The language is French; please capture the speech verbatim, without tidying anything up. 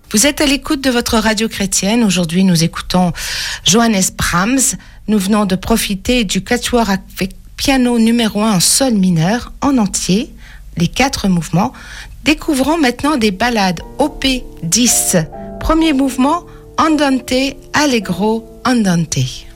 Vous êtes à l'écoute de votre radio chrétienne. Aujourd'hui, nous écoutons Johannes Brahms. Nous venons de profiter du quatuor avec piano numéro un en sol mineur, en entier, les quatre mouvements. Découvrons maintenant des ballades O P dix. Premier mouvement, Andante, Allegro, Andante.